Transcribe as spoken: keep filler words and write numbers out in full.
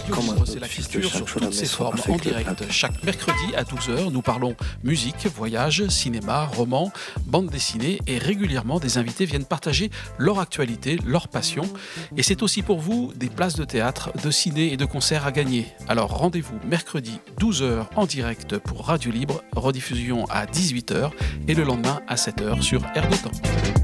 Radio Libre, c'est la culture sur toutes ses formes, en direct. Chaque mercredi à douze heures, nous parlons musique, voyage, cinéma, roman, bande dessinée et régulièrement des invités viennent partager leur actualité, leur passion. Et c'est aussi pour vous des places de théâtre, de ciné et de concerts à gagner. Alors rendez-vous mercredi douze heures en direct pour Radio Libre, rediffusion à dix-huit heures et le lendemain à sept heures sur Air d'Otan.